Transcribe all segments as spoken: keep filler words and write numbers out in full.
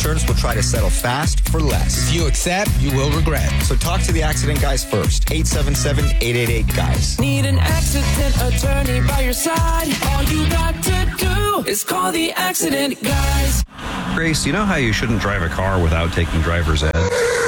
Insurance will try to settle fast for less. If you accept, you will regret. So talk to the accident guys first. eight seven seven, eight eight eight, guys. Need an accident attorney by your side? All you got to do is call the accident guys. Grace, you know how you shouldn't drive a car without taking driver's ed?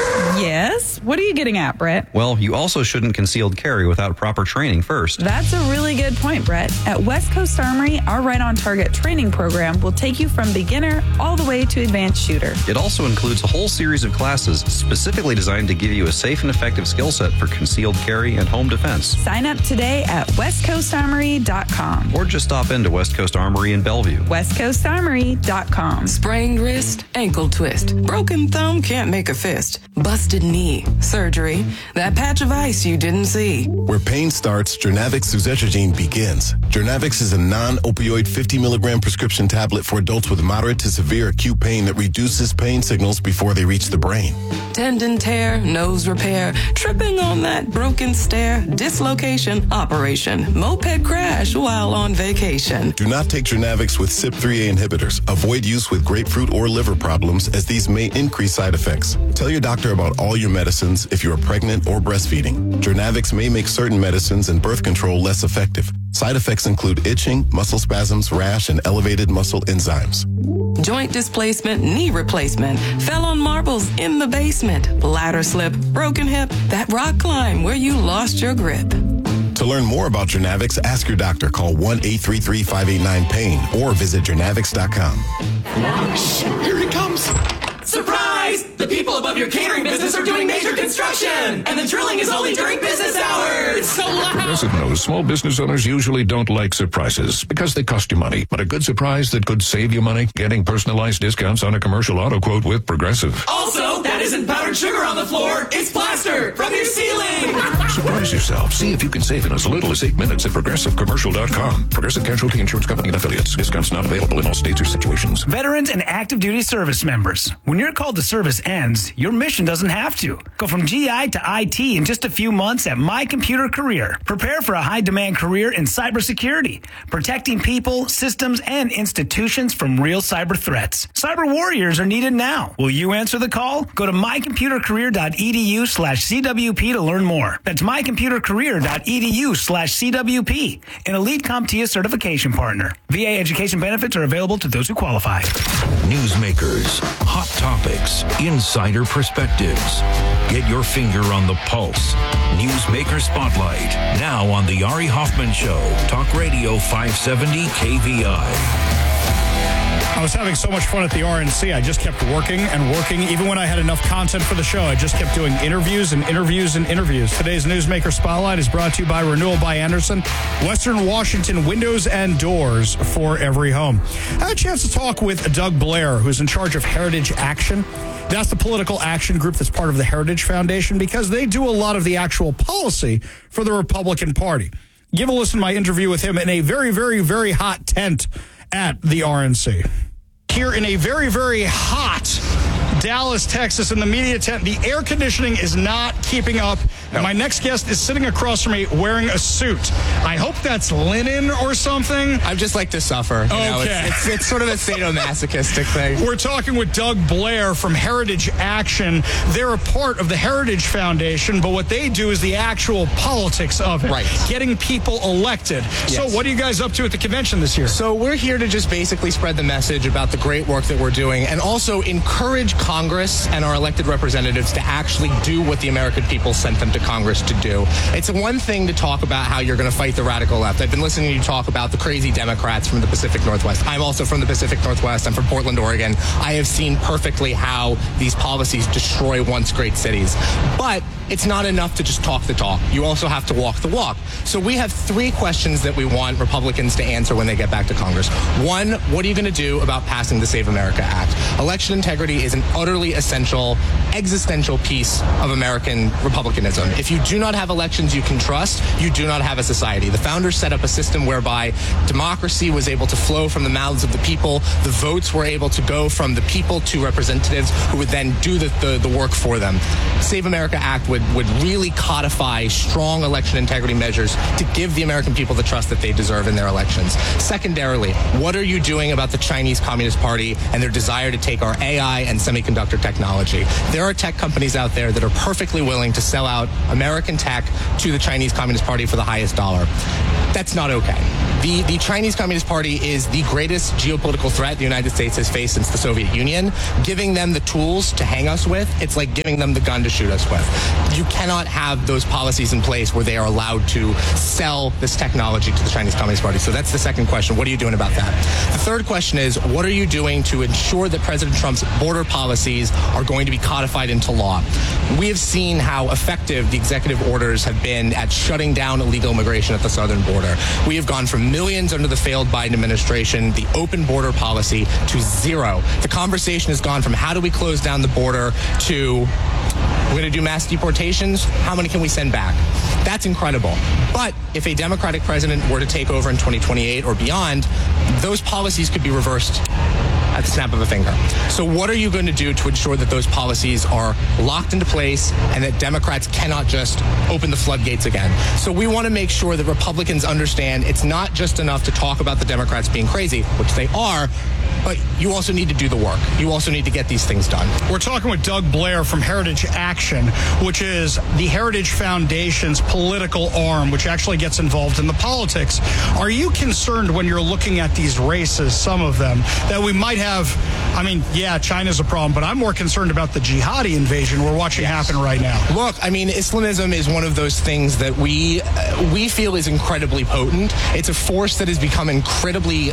Yes. What are you getting at, Brett? Well, you also shouldn't concealed carry without proper training first. That's a really good point, Brett. At West Coast Armory, our Right on Target training program will take you from beginner all the way to advanced shooter. It also includes a whole series of classes specifically designed to give you a safe and effective skill set for concealed carry and home defense. Sign up today at west coast armory dot com. Or just stop into West Coast Armory in Bellevue. west coast armory dot com. Sprained wrist, ankle twist, broken thumb can't make a fist, busted knee, surgery, that patch of ice you didn't see. Where pain starts, Jernavix suzetrigine begins. Jernavix is a non-opioid fifty milligram prescription tablet for adults with moderate to severe acute pain that reduces pain signals before they reach the brain. Tendon tear, nose repair, tripping on that broken stair, dislocation, operation, moped crash while on vacation. Do not take Jernavix with C Y P three A inhibitors. Avoid use with grapefruit or liver problems, as these may increase side effects. Tell your doctor about all your medicines if you are pregnant or breastfeeding. Jernavix may make certain medicines and birth control less effective. Side effects include itching, muscle spasms, rash, and elevated muscle enzymes. Joint displacement, knee replacement, fell on marbles in the basement, ladder slip, broken hip, that rock climb where you lost your grip. To learn more about Jernavix, ask your doctor. Call one eight three three, five eight nine, pain or visit jernavix dot com. Here he comes. Surprise! The people above your catering business are doing major construction, and the drilling is only during business hours. It's so loud. Progressive knows small business owners usually don't like surprises because they cost you money. But a good surprise that could save you money, getting personalized discounts on a commercial auto quote with Progressive. Also, that isn't powdered sugar on the floor. It's plaster from your ceiling. Surprise yourself. See if you can save in as little as eight minutes at progressive commercial dot com. Progressive Casualty Insurance Company and affiliates. Discounts not available in all states or situations. Veterans and active duty service members. When your call to service ends, your mission doesn't have to. Go from G I to I T in just a few months at My Computer Career. Prepare for a high-demand career in cybersecurity, protecting people, systems, and institutions from real cyber threats. Cyber warriors are needed now. Will you answer the call? Go to my computer career dot e d u slash c w p to learn more. That's my computer career dot e d u slash c w p, an elite CompTIA certification partner. V A education benefits are available to those who qualify. Newsmakers, hot topics, insider perspectives. Get your finger on the pulse. Newsmaker Spotlight, now on the Ari Hoffman Show, Talk Radio five seventy K V I. I was having so much fun at the R N C. I just kept working and working. Even when I had enough content for the show, I just kept doing interviews and interviews and interviews. Today's Newsmaker Spotlight is brought to you by Renewal by Andersen, Western Washington windows and doors for every home. I had a chance to talk with Doug Blair, who's in charge of Heritage Action. That's the political action group that's part of the Heritage Foundation, because they do a lot of the actual policy for the Republican Party. Give a listen to my interview with him in a very, very, very hot tent at the R N C. Here in a very, very hot Dallas, Texas, in the media tent, the air conditioning is not keeping up. No. My next guest is sitting across from me wearing a suit. I hope that's linen or something. I just like to suffer. You okay. know, it's, it's, it's sort of a sadomasochistic thing. We're talking with Doug Blair from Heritage Action. They're a part of the Heritage Foundation, but what they do is the actual politics of it. Right. Getting people elected. Yes. So what are you guys up to at the convention this year? So we're here to just basically spread the message about the great work that we're doing, and also encourage Congress and our elected representatives to actually do what the American people sent them to Congress to do. It's one thing to talk about how you're going to fight the radical left. I've been listening to you talk about the crazy Democrats from the Pacific Northwest. I'm also from the Pacific Northwest. I'm from Portland, Oregon. I have seen perfectly how these policies destroy once great cities. But it's not enough to just talk the talk. You also have to walk the walk. So we have three questions that we want Republicans to answer when they get back to Congress. One, what are you going to do about passing the Save America Act? Election integrity is an utterly essential, existential piece of American republicanism. If you do not have elections you can trust, you do not have a society. The founders set up a system whereby democracy was able to flow from the mouths of the people. The votes were able to go from the people to representatives who would then do the, the, the work for them. Save America Act would, would really codify strong election integrity measures to give the American people the trust that they deserve in their elections. Secondarily, what are you doing about the Chinese Communist Party and their desire to take our A I and semiconductor technology? There are tech companies out there that are perfectly willing to sell out American tech to the Chinese Communist Party for the highest dollar. That's not okay. The, the Chinese Communist Party is the greatest geopolitical threat the United States has faced since the Soviet Union. Giving them the tools to hang us with, it's like giving them the gun to shoot us with. You cannot have those policies in place where they are allowed to sell this technology to the Chinese Communist Party. So that's the second question. What are you doing about that? The third question is, what are you doing to ensure that President Trump's border policies are going to be codified into law? We have seen how effective the executive orders have been at shutting down illegal immigration at the southern border. We have gone from millions under the failed Biden administration, the open border policy, to zero. The conversation has gone from how do we close down the border to we're going to do mass deportations. How many can we send back? That's incredible. But if a Democratic president were to take over in twenty twenty-eight or beyond, those policies could be reversed at the snap of a finger. So what are you going to do to ensure that those policies are locked into place and that Democrats cannot just open the floodgates again? So we want to make sure that Republicans understand it's not just enough to talk about the Democrats being crazy, which they are, but you also need to do the work. You also need to get these things done. We're talking with Doug Blair from Heritage Action, which is the Heritage Foundation's political arm, which actually gets involved in the politics. Are you concerned when you're looking at these races, some of them, that we might have, I mean, yeah, China's a problem, but I'm more concerned about the jihadi invasion we're watching yes. happen right now? Look, I mean, Islamism is one of those things that we uh, we feel is incredibly potent. It's a force that has become incredibly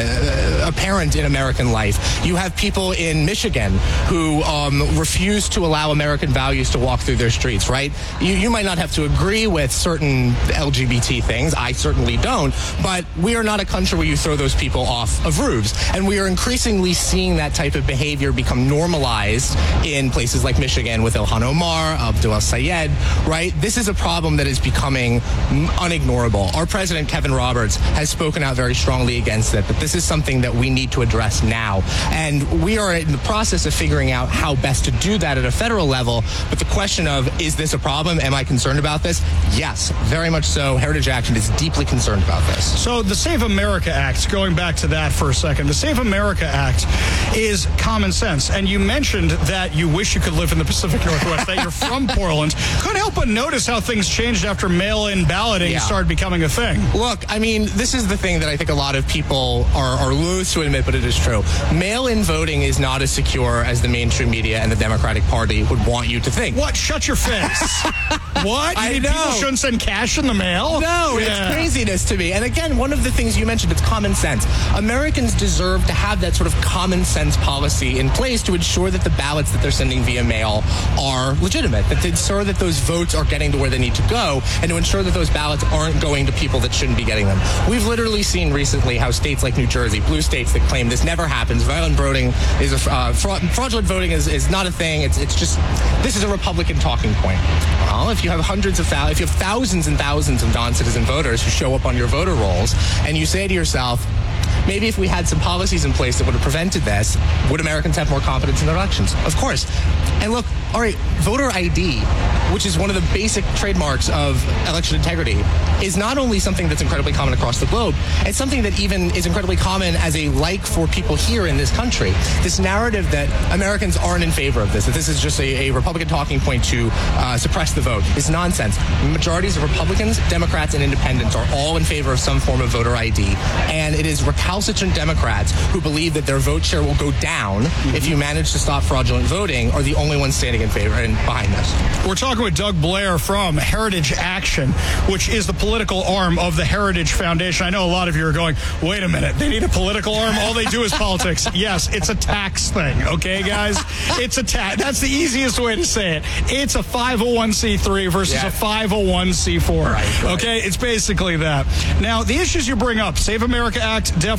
uh, apparent in American life. You have people in Michigan who um, refuse to allow American values to walk through their streets, right? You, you might not have to agree with certain L G B T things. I certainly don't. But we are not a country where you throw those people off of roofs. And we are increasingly seeing that type of behavior become normalized in places like Michigan with Ilhan Omar, Abdul Sayed, right? This is a problem that is becoming unignorable. Our president, Kevin Roberts, has spoken out very strongly against it, but this is something that we need to address now. And we are in the process of figuring out how best to do that at a federal level. But the question of, is this a problem? Am I concerned about this? Yes, very much so. Heritage Action is deeply concerned about this. So the Save America Act, going back to that for a second, the Save America Act is common sense. And you mentioned that you wish you could live in the Pacific Northwest, that you're from Portland. Couldn't help but notice how things changed after mail-in balloting yeah. started becoming a thing. Look, I mean, this is the thing that I think a lot of people are, are loath to admit, but it is true. Mail-in voting is not as secure as the mainstream media and the Democratic Party would want you to think. What? Shut your face. What? I you know. People shouldn't send cash in the mail? No, yeah. It's craziness to me. And again, one of the things you mentioned, it's common sense. Americans deserve to have that sort of common sense policy in place to ensure that the ballots that they're sending via mail are legitimate, that to ensure that those votes are getting to where they need to go, and to ensure that those ballots aren't going to people that shouldn't be getting them. We've literally seen recently how states like New Jersey, blue states that claim this never happens, violent voting is a, uh, fraud, fraudulent voting is, is not a thing. It's it's just, this is a Republican talking point. Well, if you have hundreds of thousands, if you have thousands and thousands of non-citizen voters who show up on your voter rolls, and you say to yourself, maybe if we had some policies in place that would have prevented this, would Americans have more confidence in their elections? Of course. And look, all right, voter I D, which is one of the basic trademarks of election integrity, is not only something that's incredibly common across the globe, it's something that even is incredibly common as a like for people here in this country. This narrative that Americans aren't in favor of this, that this is just a, a Republican talking point to uh, suppress the vote, is nonsense. Majorities of Republicans, Democrats, and independents are all in favor of some form of voter I D. And it is recalcitrant Democrats who believe that their vote share will go down mm-hmm. if you manage to stop fraudulent voting are the only ones standing in favor and behind this. We're talking with Doug Blair from Heritage Action, which is the political arm of the Heritage Foundation. I know a lot of you are going, wait a minute, they need a political arm? All they do is politics. Yes, it's a tax thing, okay, guys? It's a tax. That's the easiest way to say it. It's a five oh one c three versus yeah. a five oh one c four. Right, right. Okay, it's basically that. Now, the issues you bring up, Save America Act, definitely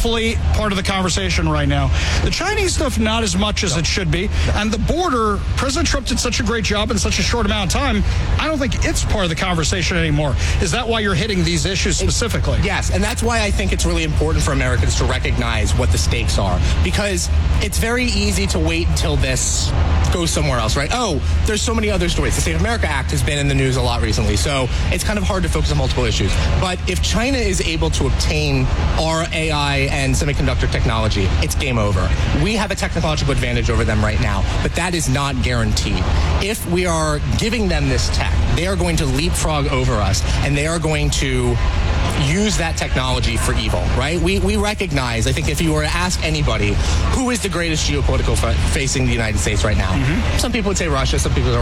rightfully part of the conversation right now. The Chinese stuff, not as much as it should be. And the border, President Trump did such a great job in such a short amount of time. I don't think it's part of the conversation anymore. Is that why you're hitting these issues specifically? Yes, and that's why I think it's really important for Americans to recognize what the stakes are, because it's very easy to wait until this goes somewhere else, right? Oh, there's so many other stories. The Save America Act has been in the news a lot recently, so it's kind of hard to focus on multiple issues. But if China is able to obtain our A I and semiconductor technology, it's game over. We have a technological advantage over them right now, but that is not guaranteed. If we are giving them this tech, they are going to leapfrog over us, and they are going to use that technology for evil, right? We we recognize, I think if you were to ask anybody, who is the greatest geopolitical f- facing the United States right now? Mm-hmm. Some people would say Russia, some people